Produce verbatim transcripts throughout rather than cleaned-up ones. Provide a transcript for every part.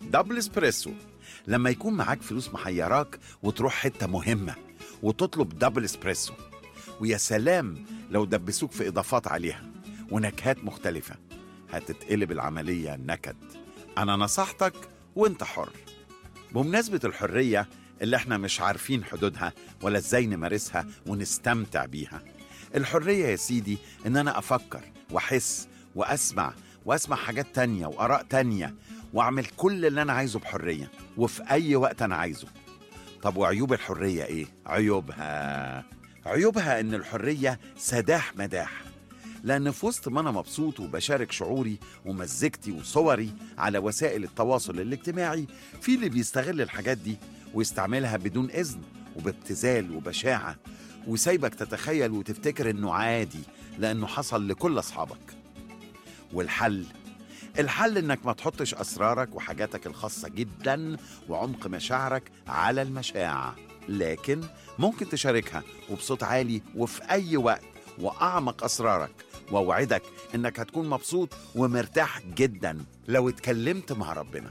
دبل اسبريسو. لما يكون معاك فلوس محيراك وتروح حتة مهمة وتطلب دبل اسبريسو، ويا سلام لو دبسوك في إضافات عليها ونكهات مختلفة، هتتقلب العملية نكد. أنا نصحتك وانت حر. بمناسبة الحرية اللي احنا مش عارفين حدودها ولا ازاي نمارسها ونستمتع بيها، الحرية يا سيدي ان انا افكر واحس واسمع واسمع حاجات تانية وآراء تانية واعمل كل اللي انا عايزه بحرية وفي اي وقت انا عايزه. طب وعيوب الحرية ايه؟ عيوبها عيوبها ان الحرية سداح مداح، لأن في وسط ما أنا مبسوط وبشارك شعوري ومزجتي وصوري على وسائل التواصل الاجتماعي، في اللي بيستغل الحاجات دي ويستعملها بدون إذن وبابتذال وبشاعة، وسايبك تتخيل وتفتكر إنه عادي لأنه حصل لكل أصحابك. والحل الحل إنك ما تحطش أسرارك وحاجاتك الخاصة جدا وعمق مشاعرك على المشاع، لكن ممكن تشاركها وبصوت عالي وفي أي وقت وأعمق أسرارك، وأوعدك إنك هتكون مبسوط ومرتاح جدا لو اتكلمت مع ربنا.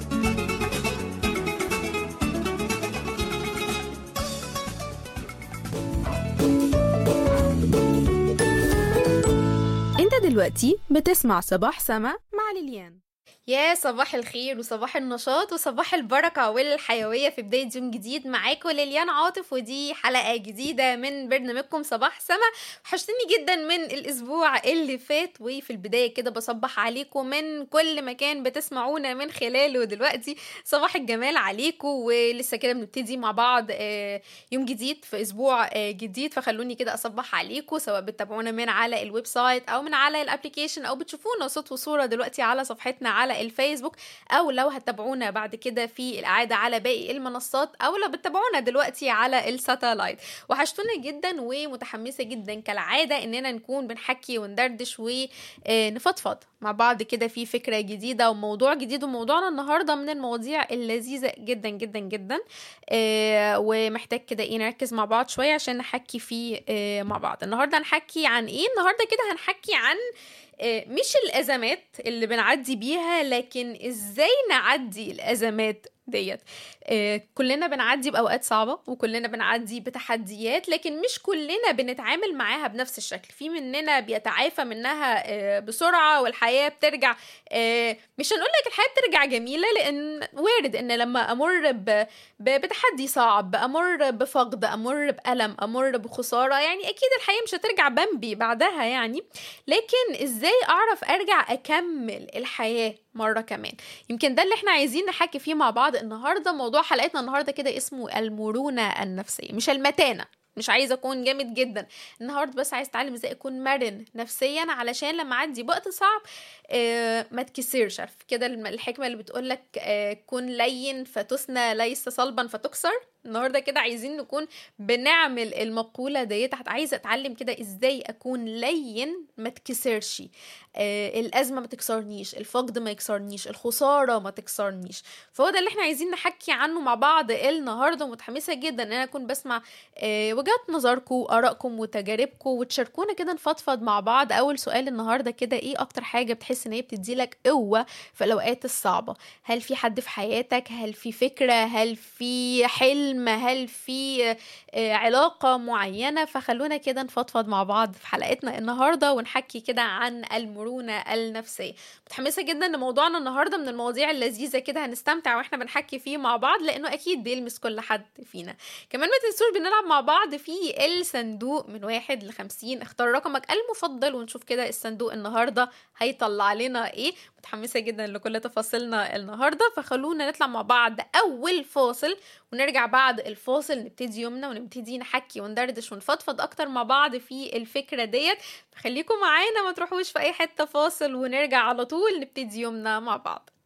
انت دلوقتي بتسمع صباح سما مع ليليان. يا صباح الخير وصباح النشاط وصباح البركة والحيوية في بداية يوم جديد. معاكم ليليان عاطف، ودي حلقة جديدة من برنامجكم صباح سما. وحشتني جدا من الأسبوع اللي فات، وفي البداية كده بصبح عليكم من كل مكان بتسمعونا من خلاله دلوقتي. صباح الجمال عليكم، ولسه كده بنبتدي مع بعض يوم جديد في أسبوع جديد، فخلوني كده أصبح عليكم سواء بتتابعونا من على الويب سايت أو من على الابليكيشن أو بتشوفونا صوت وصورة دلوقتي على صفحتنا على الفيسبوك، او لو هتتابعونا بعد كده في العادة على باقي المنصات، او لو بتتابعونا دلوقتي على الساتلايت. وحشتونا جدا ومتحمسة جدا كالعادة اننا نكون بنحكي وندردش ونفضفض مع بعض كده في فكرة جديدة وموضوع جديد. وموضوعنا النهاردة من المواضيع اللذيذة جدا جدا جدا، ومحتاج كده ايه نركز مع بعض شوية عشان نحكي فيه مع بعض. النهاردة هنحكي عن ايه؟ النهاردة كده هنحكي عن مش الأزمات اللي بنعدي بيها، لكن إزاي نعدي الأزمات ديت. آه كلنا بنعدي بأوقات صعبة وكلنا بنعدي بتحديات، لكن مش كلنا بنتعامل معاها بنفس الشكل. في مننا بيتعافى منها آه بسرعة والحياة بترجع، آه مش هنقول لك الحياة بترجع جميلة، لأن وارد إن لما أمر بتحدي صعب، أمر بفقد، أمر بألم، أمر بخسارة، يعني أكيد الحياة مش هترجع بمبي بعدها يعني. لكن إزاي أعرف أرجع أكمل الحياة مرة كمان؟ يمكن ده اللي احنا عايزين نحكي فيه مع بعض النهاردة. موضوع حلقتنا النهاردة كده اسمه المرونة النفسية، مش المتانة. مش عايزة أكون جامد جدا النهاردة، بس عايز أتعلم إزاي أكون مرن نفسيا علشان لما أعدي وقت صعب آه ما تكسرش. عارف كده الحكمة اللي بتقولك آه كن لين فتثنى ليس صلبا فتكسر. النهاردة كده عايزين نكون بنعمل المقولة ديت. عايزة أتعلم كده إزاي أكون لين ما تكسرش، آه الأزمة ما تكسرنيش، الفقد ما يكسرنيش، الخسارة ما تكسرنيش. فهو ده اللي احنا عايزين نحكي عنه مع بعض النهاردة. متحمسة جدا أن أنا أكون بسمع آه وجهات نظركم، آرائكم وتجاربكم، وتشاركونا كده نفضفض مع بعض. أول سؤال النهاردة كده، إيه أكتر حاجة بتحس إن هي بتديلك قوة في الأوقات الصعبة؟ هل في حد في حياتك؟ هل في فكرة؟ هل في حلم؟ هل في علاقة معينة؟ فخلونا كده نفضفض مع بعض في حلقتنا النهاردة ونحكي كده عن المرونة النفسية. متحمسة جدا لموضوعنا النهاردة، من المواضيع اللذيذة كده هنستمتع واحنا بنحكي فيه مع بعض، لأنه أكيد بيلمس كل حد فينا. كمان ما تنسوش بنلعب مع بعض في الصندوق من واحد لخمسين. اختار رقمك المفضل ونشوف كده الصندوق النهاردة هيطلع لنا ايه. متحمسة جدا لكل تفاصيلنا النهاردة، فخلونا نطلع مع بعض أول فاصل، ونرجع بعد الفاصل نبتدي يومنا ونبتدي نحكي وندردش ونفضفض أكتر مع بعض في الفكرة ديت. فخليكم معانا، ما تروحوش في أي حتة، فاصل ونرجع على طول نبتدي يومنا مع بعض.